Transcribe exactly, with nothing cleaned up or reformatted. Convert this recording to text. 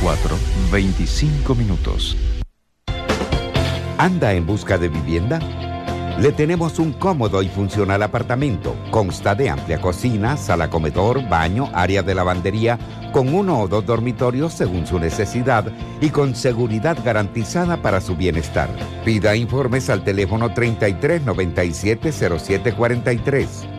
cuatro, veinticinco minutos. ¿Anda en busca de vivienda? Le tenemos un cómodo y funcional apartamento. Consta de amplia cocina, sala comedor, baño, área de lavandería, con uno o dos dormitorios según su necesidad y con seguridad garantizada para su bienestar. Pida informes al teléfono treinta y tres noventa y siete cero siete cuarenta y tres.